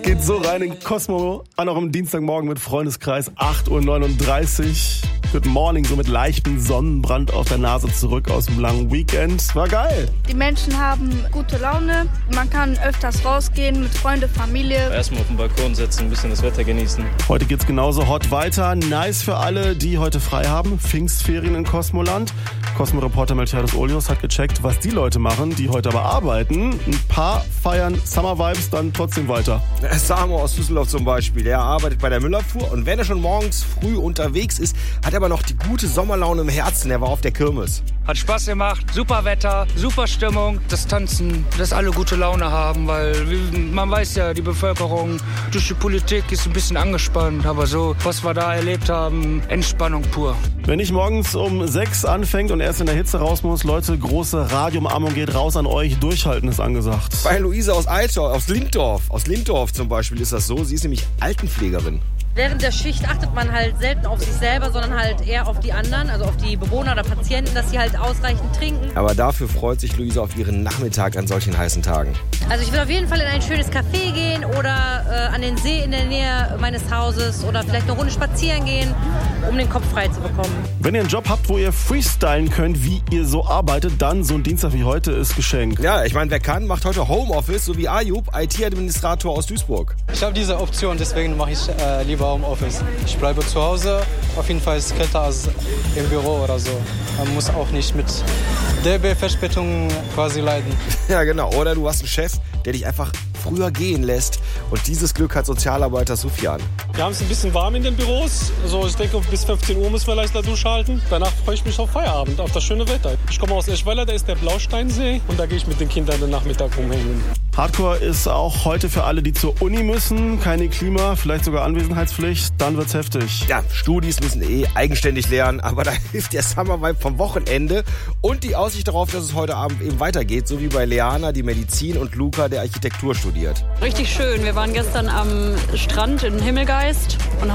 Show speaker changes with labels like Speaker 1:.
Speaker 1: Es geht so rein in Cosmo an eurem Dienstagmorgen mit Freundeskreis, 8:39 Uhr. Good morning, so mit leichtem Sonnenbrand auf der Nase zurück aus dem langen Weekend. War geil.
Speaker 2: Die Menschen haben gute Laune, man kann öfters rausgehen mit Freunden, Familie.
Speaker 3: Erstmal auf den Balkon setzen, ein bisschen das Wetter genießen.
Speaker 1: Heute geht's genauso hot weiter. Nice für alle, die heute frei haben. Pfingstferien in Cosmoland. Cosmo-Reporter Melchiades Olios hat gecheckt, was die Leute machen, die heute aber arbeiten. Ein paar feiern Summer Vibes dann trotzdem weiter.
Speaker 4: Samo aus Düsseldorf zum Beispiel, der arbeitet bei der Müllabfuhr und wenn er schon morgens früh unterwegs ist, hat er aber noch die gute Sommerlaune im Herzen. Er war auf der Kirmes.
Speaker 5: Hat Spaß gemacht, super Wetter, super Stimmung, das Tanzen, dass alle gute Laune haben, weil man weiß ja, die Bevölkerung durch die Politik ist ein bisschen angespannt, aber so, was wir da erlebt haben, Entspannung pur.
Speaker 1: Wenn ich morgens um 6 anfängt und erst in der Hitze raus muss, Leute, große Radioumarmung geht raus an euch, durchhalten ist angesagt.
Speaker 4: Bei Luise aus Lindorf zum Beispiel ist das so, sie ist nämlich Altenpflegerin.
Speaker 6: Während der Schicht achtet man halt selten auf sich selber, sondern halt eher auf die anderen, also auf die Bewohner oder Patienten, dass sie halt ausreichend trinken.
Speaker 4: Aber dafür freut sich Luise auf ihren Nachmittag an solchen heißen Tagen.
Speaker 6: Also ich will auf jeden Fall in ein schönes Café gehen oder an den See in der Nähe meines Hauses oder vielleicht eine Runde spazieren gehen, um den Kopf frei zu bekommen.
Speaker 1: Wenn ihr einen Job habt, wo ihr freestylen könnt, wie ihr so arbeitet, dann so ein Dienstag wie heute ist Geschenk.
Speaker 4: Ja, ich meine, wer kann, macht heute Homeoffice, so wie Ayub, IT-Administrator aus Duisburg.
Speaker 7: Ich habe diese Option, deswegen mache ich lieber Homeoffice. Ich bleibe zu Hause, auf jeden Fall ist es kälter als im Büro oder so. Man muss auch nicht mit DB-Verspätungen quasi leiden.
Speaker 4: Ja, genau. Oder du hast einen Chef, der dich einfach früher gehen lässt. Und dieses Glück hat Sozialarbeiter Sufjan.
Speaker 8: Wir haben es ein bisschen warm in den Büros. Also ich denke, bis 15 Uhr müssen wir leicht da durchhalten. Danach freue ich mich auf Feierabend, auf das schöne Wetter. Ich komme aus Eschweiler, da ist der Blausteinsee. Und da gehe ich mit den Kindern den Nachmittag rumhängen.
Speaker 1: Hardcore ist auch heute für alle, die zur Uni müssen. Keine Klima, vielleicht sogar Anwesenheitspflicht. Dann wird's heftig.
Speaker 4: Ja, Studis müssen eigenständig lernen. Aber da hilft der Summer Vibe vom Wochenende. Und die Aussicht darauf, dass es heute Abend eben weitergeht. So wie bei Leana, die Medizin, und Luca, der Architektur studiert.
Speaker 9: Richtig schön. Wir waren gestern am Strand in Himmelgeist und